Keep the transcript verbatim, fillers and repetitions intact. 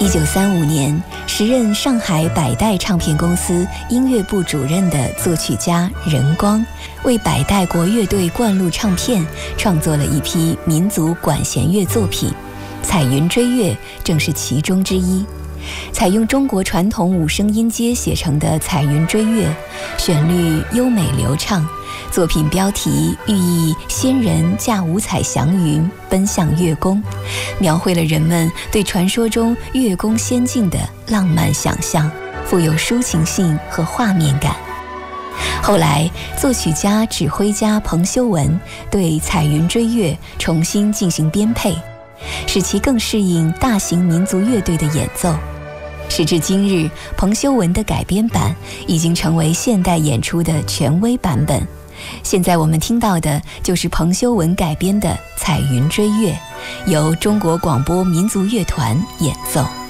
一九三五年，时任上海百代唱片公司音乐部主任的作曲家任光，为百代国乐队灌录唱片创作了一批民族管弦乐作品，彩云追月正是其中之一。采用中国传统五声音阶写成的彩云追月，旋律优美流畅，作品标题寓意仙人驾五彩祥云奔向月宫，描绘了人们对传说中月宫仙境的浪漫想象，富有抒情性和画面感。后来作曲家指挥家彭修文对彩云追月重新进行编配，使其更适应大型民族乐队的演奏。时至今日，彭修文的改编版已经成为现代演出的权威版本。现在我们听到的就是彭修文改编的《彩云追月》，由中国广播民族乐团演奏。